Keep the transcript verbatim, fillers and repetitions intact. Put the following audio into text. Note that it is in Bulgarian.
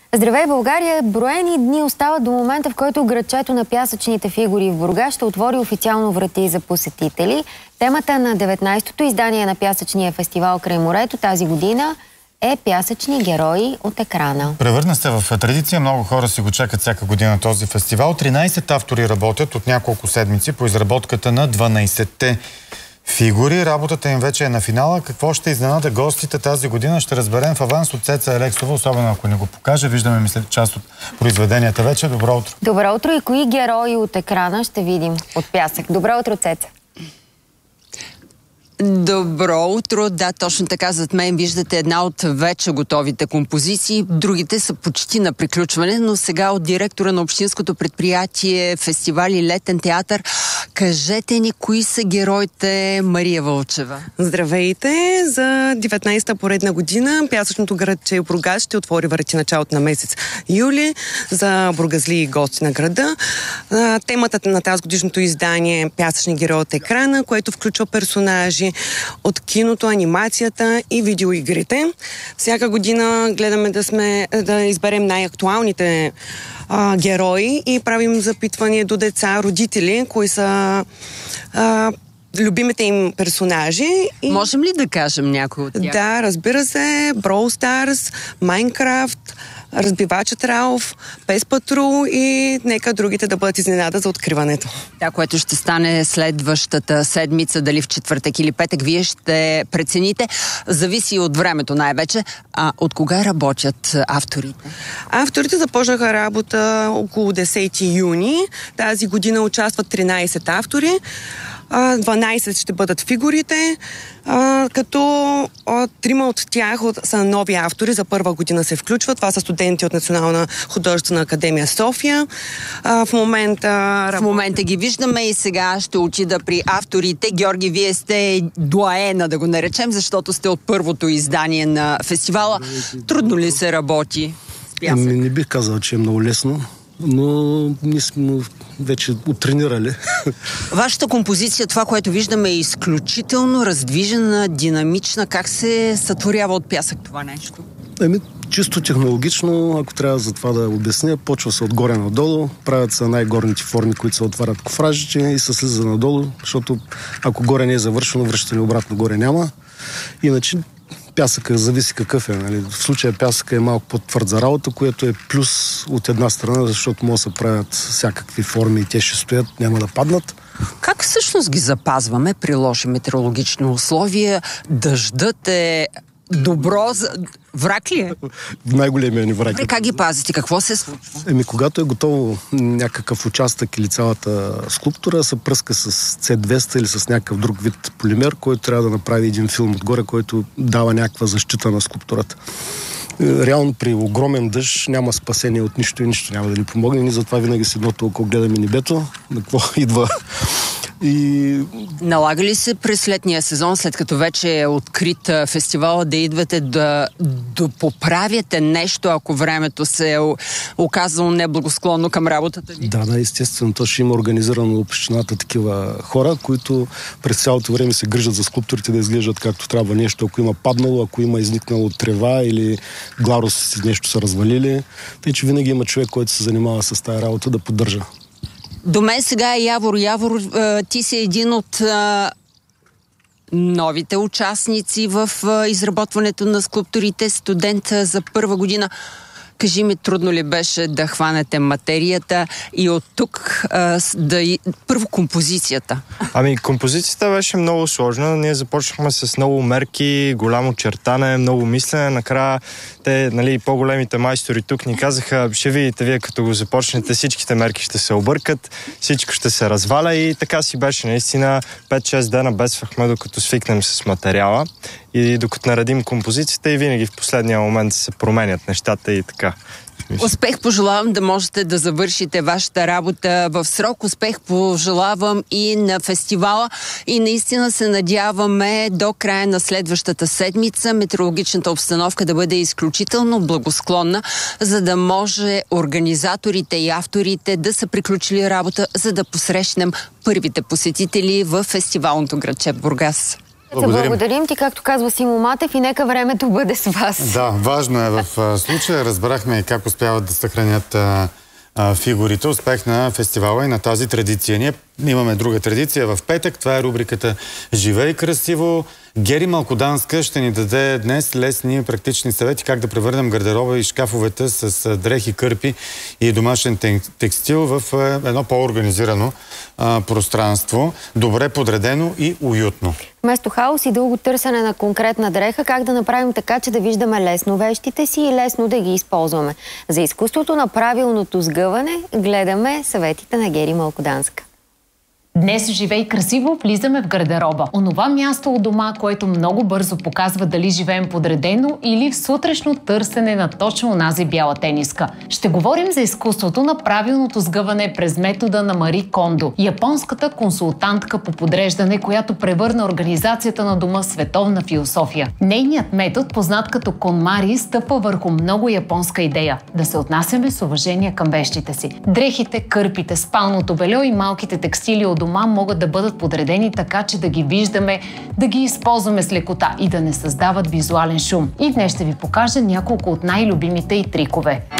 Здравей, България! Броени дни остават до момента, в който градчето на пясъчните фигури в Бургас ще отвори официално врати за посетители. Темата на деветнайсетото издание на пясъчния фестивал край морето тази година е пясъчни герои от екрана. Превърна се в традиция. Много хора си го чакат всяка година този фестивал. тринайсет автори работят от няколко седмици по изработката на дванайсетте фигури. Работата им вече е на финала. Какво ще изненада гостите тази година, ще разберем в аванс от Цеца Елексова, особено ако не го покаже. Виждаме, мисля, част от произведенията вече. Добро утро! Добро утро! И кои герои от екрана ще видим от пясък? Добро утро, Цеца! Добро утро! Да, точно така, зад мен виждате една от вече готовите композиции. Другите са почти на приключване, но сега от директора на общинското предприятие Фестивали Летен театър, кажете ни кои са героите. Мария Вълчева. Здравейте! За деветнайсета поредна година пясъчното градче Бургас ще отвори врати началото на месец юли за бургазли гости на града. Темата на тази годишното издание е пясъчни герои от екрана, което включва персонажи от киното, анимацията и видеоигрите. Всяка година гледаме да, сме, да изберем най-актуалните а, герои и правим запитвания до деца, родители, кои са а, любимите им персонажи. И... Можем ли да кажем някой от тях? Да, разбира се. Brawl Stars, Minecraft, Разбивачът Ралф, Пес Патрул и нека другите да бъдат изненада за откриването. Да, което ще стане следващата седмица, дали в четвъртък или петък, вие ще прецените. Зависи от времето най-вече. А от кога работят авторите? Авторите започнаха работа около десети юни. Тази година участват тринайсет автори. дванайсет ще бъдат фигурите, като трима от тях са нови автори, за първа година се включват. Това са студенти от Национална художествена академия София. В момента... В момента ги виждаме и сега ще отида при авторите. Георги, вие сте дуаена, да го наречем, защото сте от първото издание на фестивала. Трудно ли се работи с пясък? Не, не бих казал, че е много лесно, но ние сме вече оттренирали. Вашата композиция, това, което виждаме, е изключително раздвижена, динамична. Как се сътворява от пясък това нещо? Еми, чисто технологично, ако трябва за това да обясня, почва се отгоре надолу, правят се най-горните форми, които се отварят кофражите и се слиза надолу, защото ако горе не е завършено, връщане обратно горе няма. Иначе пясъка зависи какъв е. Нали? В случая пясъка е малко по-твърд за работа, което е плюс от една страна, защото може да се правят всякакви форми и те ще стоят, няма да паднат. Как всъщност ги запазваме при лоши метеорологични условия? Дъждът е добро за... Враг ли е? Най-големия ни враг. Как ги пазите? Какво се случва? Еми, когато е готово някакъв участък или цялата скулптура, се пръска с С двеста или с някакъв друг вид полимер, който трябва да направи един филм отгоре, който дава някаква защита на скулптурата. Реално при огромен дъжд няма спасение от нищо и нищо няма да ни помогне. Ние затова винаги с едното око гледаме небето, на какво идва. И... Налага ли се през летния сезон, след като вече е открит фестивала, да идвате да, да поправяте нещо, ако времето се е оказало неблагосклонно към работата ви? Да, да, естествено. То ще има организирано в общината такива хора, които през цялото време се грижат за скулптурите да изглеждат както трябва нещо. Ако има паднало, ако има изникнало трева или гларус нещо са развалили. Тъй, че винаги има човек, който се занимава с тази работа да поддържа. До мен сега е Явор. Явор, ти си един от а, новите участници в а, изработването на скулптурите, студент за първа година. Кажи ми, трудно ли беше да хванете материята и от тук а, да... Първо композицията. Ами, композицията беше много сложна. Ние започнахме с много мерки, голямо чертане, много мислене. Накрая те, нали, по-големите майстори тук ни казаха, ще видите вие, като го започнете, всичките мерки ще се объркат, всичко ще се разваля и така си беше. Наистина пет-шест дена бедствахме, докато свикнем с материала и докато наредим композицията и винаги в последния момент се променят нещата и така. Успех пожелавам да можете да завършите вашата работа в срок. Успех пожелавам и на фестивала и наистина се надяваме до края на следващата седмица метеорологичната обстановка да бъде изключително благосклонна, за да може организаторите и авторите да са приключили работа, за да посрещнем първите посетители в фестивалното градче Бургас. Благодарим. Благодарим ти, както казва Симо Матев, и нека времето бъде с вас. Да, важно е в случая. Разбрахме как успяват да съхранят а, а, фигурите. Успех на фестивала и на тази традиция. Ние имаме друга традиция в петък. Това е рубриката Живей красиво. Гери Малкоданска ще ни даде днес лесни практични съвети как да превърнем гардероба и шкафовете с дрехи, кърпи и домашен текстил в едно по-организирано пространство, добре подредено и уютно. Вместо хаос и дълго търсене на конкретна дреха, как да направим така, че да виждаме лесно вещите си и лесно да ги използваме. За изкуството на правилното сгъване гледаме съветите на Гери Малкоданска. Днес в Живей красиво влизаме в гардероба. Онова място у дома, което много бързо показва дали живеем подредено или в сутрешно търсене на точно онази бяла тениска. Ще говорим за изкуството на правилното сгъване през метода на Мари Кондо, японската консултантка по подреждане, която превърна организацията на дома в световна философия. Нейният метод, познат като конмари, стъпва върху много японска идея – да се отнасяме с уважение към вещите си. Дрехите, кърпите, спалното бельо и малките текстили от дома могат да бъдат подредени така, че да ги виждаме, да ги използваме с лекота и да не създават визуален шум. И днес ще ви покажа няколко от най-любимите и трикове.